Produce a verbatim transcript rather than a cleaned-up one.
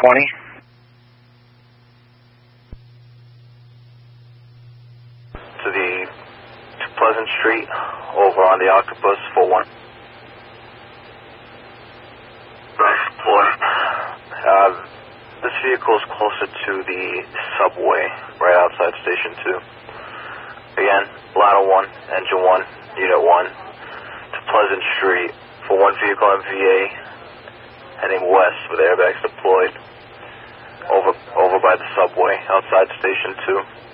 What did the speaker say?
twenty. To the to Pleasant Street, over on the Octopus, four one. Uh, this vehicle is closer to the subway, right outside Station two. Again, ladder one, engine one, unit one, to Pleasant Street for one vehicle M V A, heading west with airbags deployed, over over by the subway outside Station two.